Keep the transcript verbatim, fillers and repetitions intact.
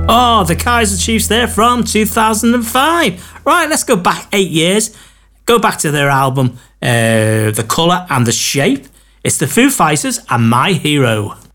Oh, the Kaiser Chiefs there from two thousand five. Right, let's go back eight years. Go back to their album, uh, The Colour and the Shape. It's the Foo Fighters and My Hero.